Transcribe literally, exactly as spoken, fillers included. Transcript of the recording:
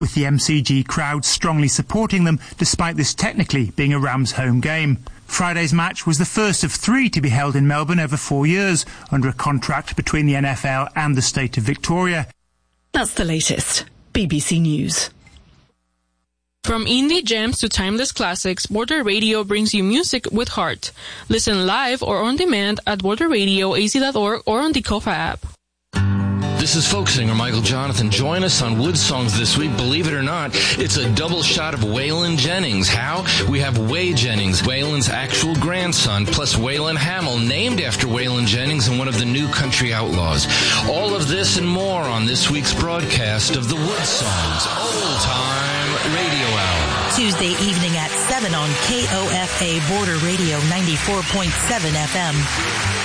with the M C G crowd strongly supporting them despite this technically being a Rams home game. Friday's match was the first of three to be held in Melbourne over four years under a contract between the N F L and the state of Victoria. That's the latest. B B C News. From indie gems to timeless classics, Border Radio brings you music with heart. Listen live or on demand at border radio a z dot org or on the Kofa app. This is folk singer Michael Jonathan. Join us on Wood Songs this week. Believe it or not, it's a double shot of Waylon Jennings. How? We have Way Jennings, Waylon's actual grandson, plus Waylon Hamill, named after Waylon Jennings and one of the new country outlaws. All of this and more on this week's broadcast of the Wood Songs Old Time Radio Hour. Tuesday evening at seven on K O F A Border Radio ninety-four point seven F M.